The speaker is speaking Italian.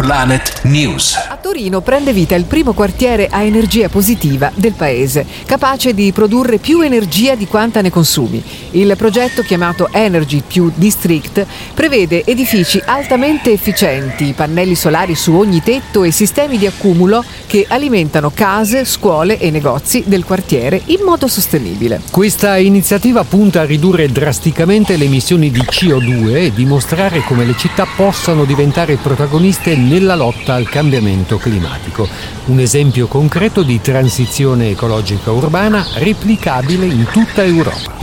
Planet News. A Torino prende vita il primo quartiere a energia positiva del paese, capace di produrre più energia di quanta ne consumi. Il progetto, chiamato Energy Più District, prevede edifici altamente efficienti, pannelli solari su ogni tetto e sistemi di accumulo che alimentano case, scuole e negozi del quartiere in modo sostenibile. Questa iniziativa punta a ridurre drasticamente le emissioni di CO2 e dimostrare come le città possano diventare protagoniste nella lotta al cambiamento climatico. Un esempio concreto di transizione ecologica urbana replicabile in tutta Europa.